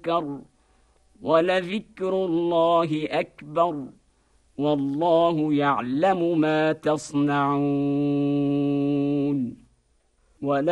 أنكر ولذكر الله أكبر والله يعلم ما تصنعون